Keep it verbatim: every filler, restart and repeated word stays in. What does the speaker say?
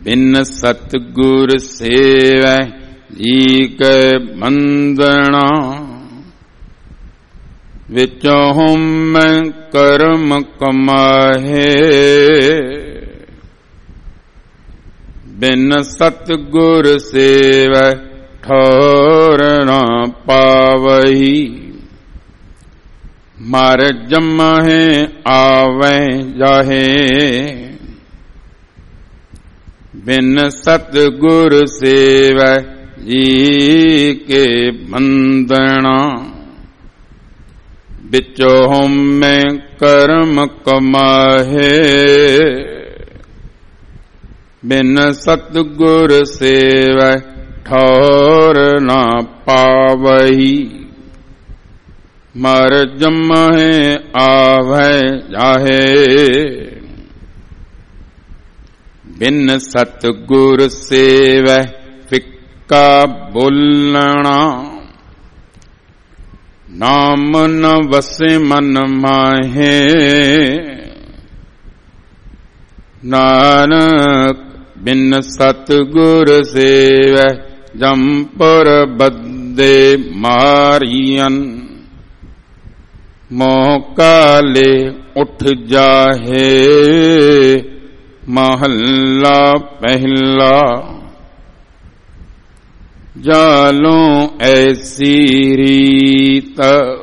ਬਿਨ ਸਤਿਗੁਰ ਸੇਵੈ ਜੀ ਕੈ ਬੰਧਨਾ। ਵਿੱਚੋਂ ਹਉਮੈ ਕਰਮ ਕਮਾਹੇ ਬਿਨ ਸਤਿਗੁਰ ਸੇਵੈ ਠੌਰ ਨਾ ਪਾਵਈ। ਮਰ ਜੰਮਹਿ ਆਵੈ ਜਾਹੇ ਬਿਨ ਸਤਿਗੁਰ ਸੇਵੈ ਜੀ ਕੇ ਬੰਧਨਾ। ਵਿੱਚੋਂ ਹਉਮੈ ਕਰਮ ਕਮਾਹੇ ਬਿਨ ਸਤਿਗੁਰ ਸੇਵੈ ਠੌਰ ਨਾ ਪਾਵਈ। ਮਰ ਜੰਮਹਿ ਆਵੈ ਜਾਹੇ ਬਿਨ ਸਤਿਗੁਰ ਸੇਵੈ ਫਿੱਕਾ ਬੋਲਣਾ। ਨਾਮ ਨ ਵਸੇ ਮਨ ਮਾਹੇ ਨਾਨਕ ਬਿਨ ਸਤਿਗੁਰ ਸੇਵੈ ਜੰਪੁਰ ਬੱਧੇ ਮਾਰੀਅਨ। ਮੋਹ ਕਾਲੇ ਉਠ ਜਾਹੇ ਮਹੱਲਾ ਪਹਿਲਾ। ਜਾਲੋਂ ਐਸੀ ਰੀਤ